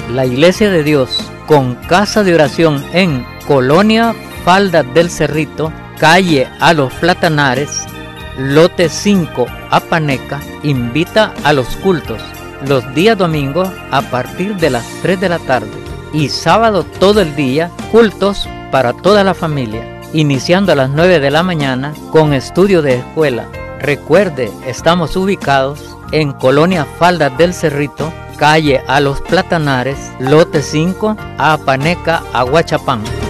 la Iglesia de Dios, con casa de oración en Colonia Faldas del Cerrito, calle A Los Platanares, lote 5, Apaneca, invita a los cultos los días domingos a partir de las 3 de la tarde y sábado todo el día, cultos para toda la familia, iniciando a las 9 de la mañana con estudio de escuela. Recuerde, estamos ubicados en Colonia Faldas del Cerrito, calle A Los Platanares, lote 5, Apaneca, Aguachapán.